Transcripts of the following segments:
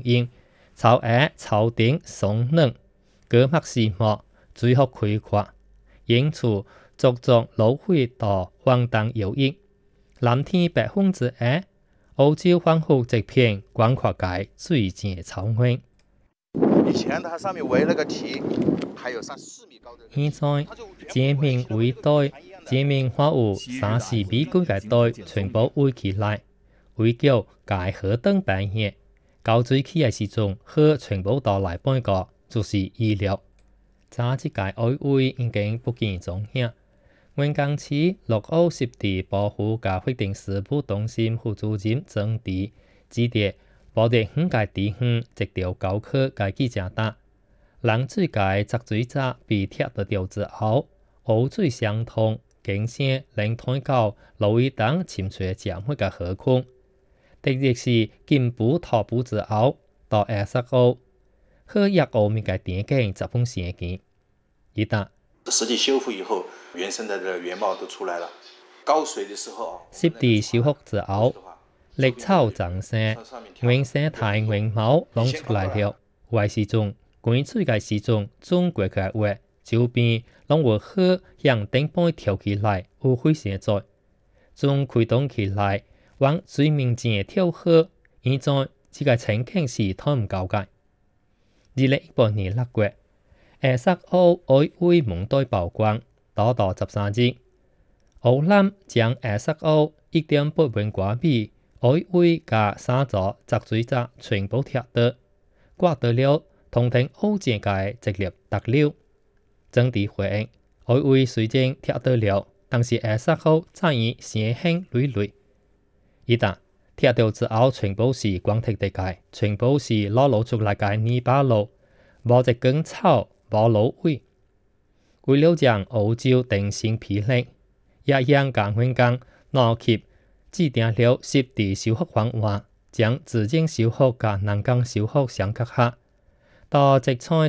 應，草下草頂鬆軟，割脈視膜，水殼開闊，因此逐逐蘆葦到荒蕩搖曳。藍天白雲之下，歐洲仿佛一片廣闊嘅水靜草原。 以前它上面圍那個堤，還有3-4米高的。 現在前面圍堆，前面還有3-4米高嘅堆，全部圍起來，圍叫界河燈扮嘢。到水起嘅時陣，河全部到來半個，就是意料。早一屆奧會已經不見蹤影。元江市陸澳濕地保護及發展事務中心副主任曾迪指出，保地5屆地方直條高科嘅記者答，冷水界集水閘被踢到掉之後，湖水相通，經線能推到蘆葦等潛水潛水嘅河況。特別是進步拓補之後，到下石澳，河入澳面嘅電景十分鮮見。一答。 實際修復以後，原生態的原貌都出來了。高水的時候， 濕地修復之後，綠草增生，原生態原貌攏出來了。有時陣，灌水嘅時陣，中國嘅話，周邊攏有河向頂部跳起來，有危險在。從開動起來，往水面前跳河，現在這個情景是太唔夠嘅。2018年6月。下石澳奧會門對曝光，多到13日。澳南將下石澳1.8萬瓜米奧會加3座集水閘全部踢倒，刮到了同庭澳界嘅直立特溜。整體回應，奧會雖然踢倒了，但是下石澳早已鮮興累累。一旦踢倒之後，全部是光禿地界，全部是裸出來嘅泥巴路，冇一根草。無蘆葦，為了將澳洲定性批力，也讓港元港拿起制定了濕地修復方案，將自然修復和人工修復相結合。到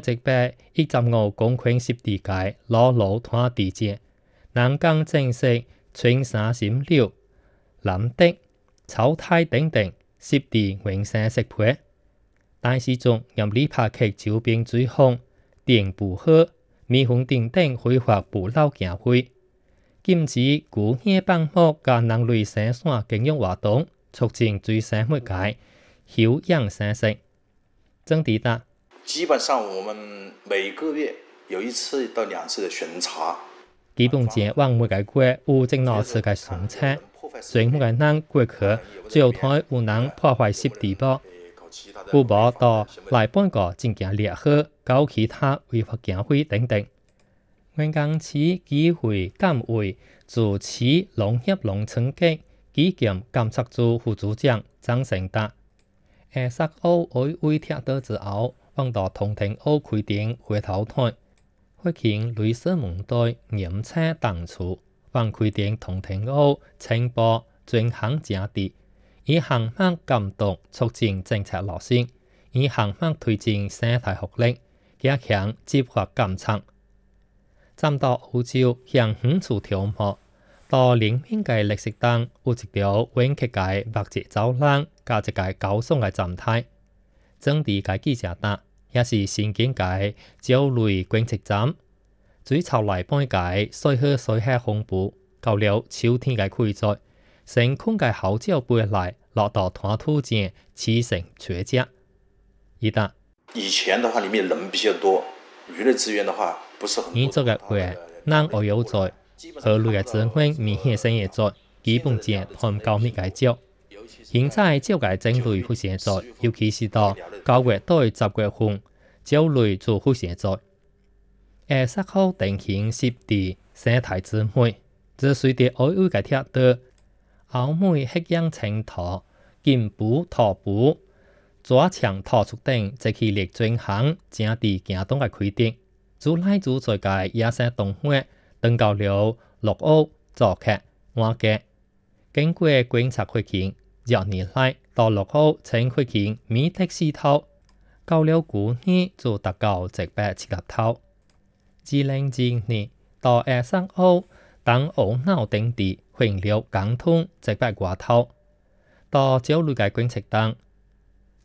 135公頃濕地界裸露灘地界，人工整飾青山深柳、藍地、草苔等等濕地原生色配。但是中任理拍劇周邊水洪。電捕河、蜜蜂等等非法捕撈行為，禁止孤野放牧及人類生產經營活動，促進水生活界休養生息。曾迪達， 基本上我們每個月有1次到2次的巡查。 基本上往每個月有正攞次嘅巡查，全部嘅人過去就睇有人破壞濕地啵。有無到來半個進行掠河、搞其他違法行為等等。元江市議會監委主持農業農村局基金監察組副組長張成達，下石澳奧會踢倒之後，往到同庭澳開展回頭台，發現綠色門對嚴車當處，往開展同庭澳青埔轉行正地。以行脈監督促進政策落實，以行脈推進生態福利，加強執法監察。站到澳洲向5處條目，到連面嘅綠色燈有一條彎曲嘅墨跡走廊，加一個高聳嘅站台。整地嘅記者答，也是新建嘅鳥類觀測站。水槽內半嘅水河水下風暴，到了秋天嘅開載。成空嘅好照背來落到灘土間，起成缺價。一答以前的話，裡面人比較多，魚類資源的話不是很多。 現在嘅話，人我有在，河類嘅資源明顯生也在，基本上同高密嘅少。現在少嘅種類出現在，尤其是到9月到10月份，鳥類就出現在。下石澳定型濕地生態之美，就隨着奧會嘅踢倒。澳門黑氧青土、進步拓補、抓牆拓出等即系列專項正地行動嘅規定，主來主在嘅野生動物登到了陸澳、座客、灣格。經過觀察發現，10年來到陸澳曾發現美的4頭，到了去年就達到170頭。2020年到下石澳等澳鬧等地。混了港通100多頭，到鳥類嘅觀測燈，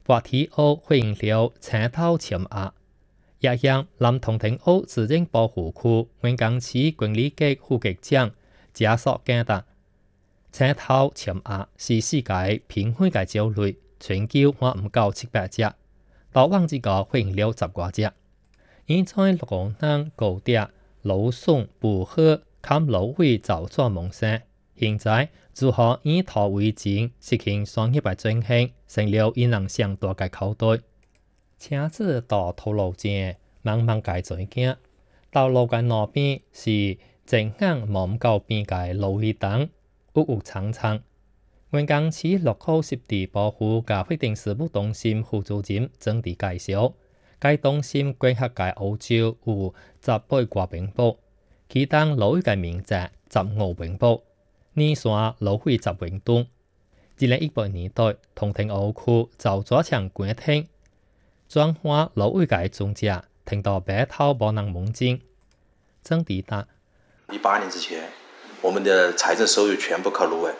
白體澳回應了青頭潛鴨，也向南通庭澳自然保護區文江市管理局副局長謝索解答，青頭潛鴨是世界瀕危嘅鳥類，全球還唔夠700隻，到往之個回應了10多隻。現在陸港南高地老松捕鶴砍蘆葦造作夢想，現在如何以土為證，實行商業嘅進行，成了引人上大嘅考驗。車子到土路前，慢慢嘅轉行，道路嘅那邊是正眼望唔夠邊嘅蘆葦燈，鬱鬱蒼蒼。文江市綠化濕地保護及發展事務中心副主任曾地介紹，該中心規劃嘅澳洲有10倍平方，其中蘆葦嘅面積15平方。二山蘆葦10平方。2018年代，通庭澳區就做成規定，轉化蘆葦嘅種植，停到白頭無能夢境。曾地達 18年之前，我們的財政收入全部靠蘆葦。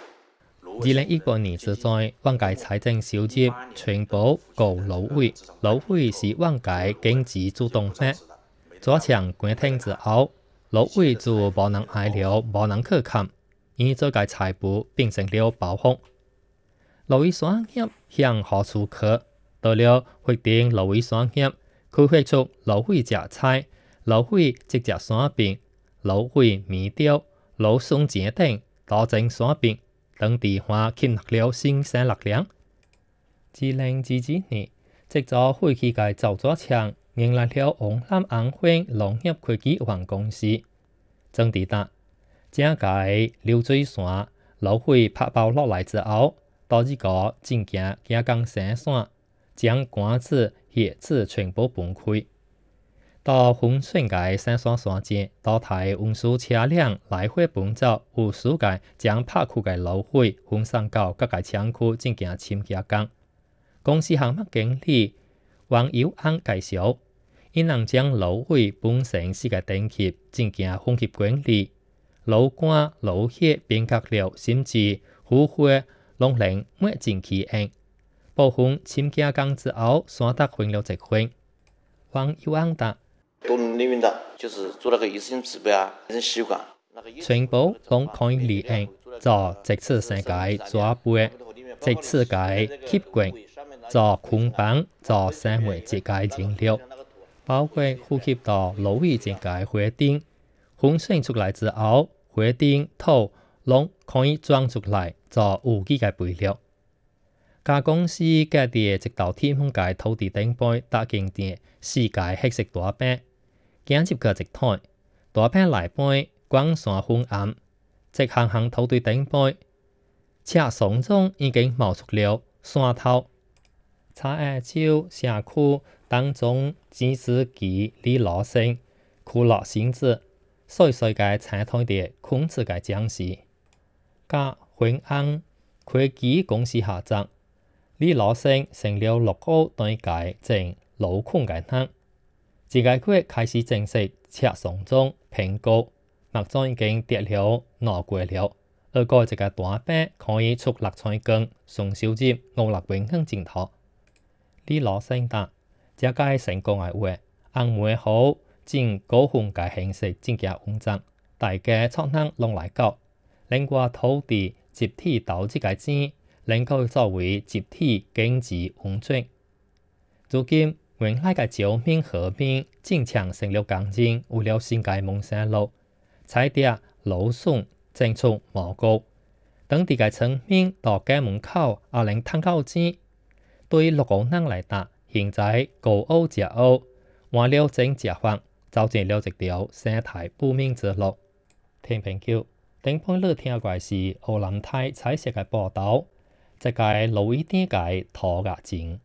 2018年之在，往屆財政收入全部靠蘆葦，蘆葦是往屆經濟主動脈。做成規定之後，蘆葦就無能捱了，無能可砍。而這個財富變成了包袱。蘆葦商業向何處去？到了決定蘆葦商業，佢會出蘆葦摘菜、蘆葦直接山邊、蘆葦米雕、蘆松節等多種山邊，等地方吸納了新鮮力量。2022年，藉咗廢棄嘅造作場，迎來了王南安徽農業科技有限公司。曾地達這個流水線蘆葦拍包落來之後，到呢個正經加工生產，將杆子、葉子全部分開。到分選嘅生產線前，多台運輸車輛來回奔走，有數個將拍開嘅蘆葦分散到各個廠區進行扦加工。公司項目經理王友安介紹，因能將蘆葦本身是個等級進行分級管理。蘆乾、蘆葉變革了，甚至腐壞，攏能抹進其應。部分扦加工之後，選擇分了一份。王友安答： 都裡面的就是做那個衛生指標啊，成習慣。 全部攏可以利用，做即次性嘅抓背，即次嘅吸管，做捆綁，做生活節嘅原料，包括呼吸到蘆葦節嘅花丁，分選出來之後，花丁土攏可以裝出來做有機嘅肥料。甲公司家己直到天空嘅土地頂背搭建啲世界黑色大板，緊接個一台大板內背光線昏暗，直行行土地頂背，車廂中已經冒出了山頭。茶葉洲社區當中指示其李老生苦樂性質，細細嘅青苔地控制嘅講師，甲惠安科技公司合作。李老生成了綠澳對界正勞困嘅人，這個月開始正式車廂中評估，目前已經跌了2個月了，而個這個大板可以出6彩根，總收入500元更正頭。李老生答：這個成功嘅話，按每好盡高分嘅形式進行運作，大家創能攏來搞，另外土地集體投資嘅錢。能夠作為集體經濟運轉。如今，原來嘅招聘合併正常成了工人，為了新嘅夢想路，採摘蘆筍種出蘑菇，當地嘅村民到家門口也能賺到錢。對綠澳人來講，現在高澳食澳，換了種食法，走進了一條生態不明之路。聽朋友，頂半日聽過是湖南台採寫嘅報道。這個蘆葦地嘅土芽種。